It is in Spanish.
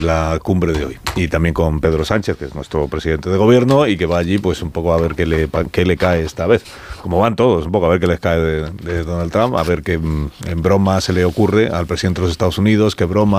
la cumbre de hoy. Y también con Pedro Sánchez, que es nuestro presidente de gobierno, y que va allí pues un poco a ver qué le cae esta vez. Como van todos, un poco a ver qué les cae de Donald Trump, a ver qué en broma se le ocurre al presidente de los Estados Unidos, qué broma